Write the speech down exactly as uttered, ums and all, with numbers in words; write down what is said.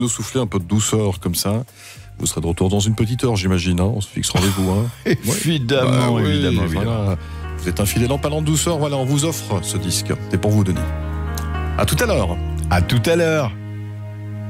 nous souffler un peu de douceur comme ça. Vous serez de retour dans une petite heure, j'imagine. Hein, on se fixe rendez-vous. Hein. Évidemment, ouais. bah, évidemment, oui, évidemment. Voilà. Vous êtes un fidèle en parlant de douceur. Voilà, on vous offre ce disque. C'est pour vous, Denis. À tout à l'heure. À tout à l'heure.